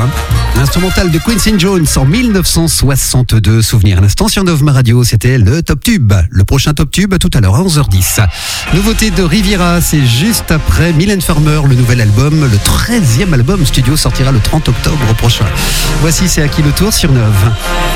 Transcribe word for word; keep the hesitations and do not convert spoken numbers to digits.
Riviera. L'instrumental de Quincy Jones en dix-neuf cent soixante-deux. Souvenir à l'instant sur Nova Radio, c'était le Top Tube. Le prochain Top Tube tout à l'heure à onze heures dix. Nouveauté de Riviera, c'est juste après Mylène Farmer, le nouvel album. Le treizième album studio sortira le trente octobre prochain. Voici C'est à qui le tour sur Nova.